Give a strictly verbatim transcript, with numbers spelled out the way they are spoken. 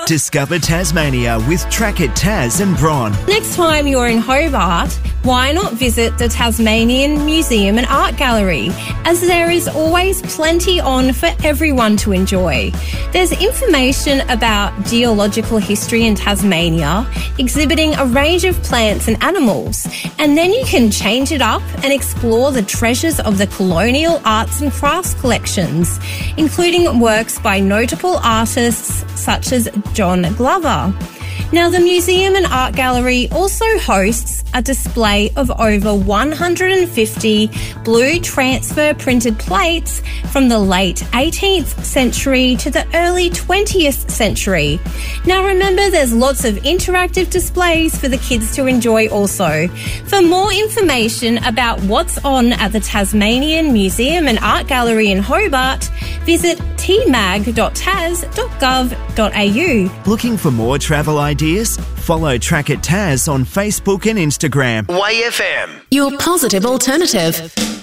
Discover Tasmania with Track It Tas and Bron. Next time you're in Hobart, why not visit the Tasmanian Museum and Art Gallery, as there is always plenty on for everyone to enjoy. There's information about geological history in Tasmania, exhibiting a range of plants and animals, and then you can change it up and explore the treasures of the colonial arts and crafts collections, including works by notable artists such as John Glover. Now, the Museum and Art Gallery also hosts a display of over one hundred fifty blue transfer printed plates from the late eighteenth century to the early twentieth century. Now, remember, there's lots of interactive displays for the kids to enjoy also. For more information about what's on at the Tasmanian Museum and Art Gallery in Hobart, visit t mag dot tas dot gov dot a u. Looking for more travel ideas? Follow Track It Tas on Facebook and Instagram. Y F M. Your positive alternative.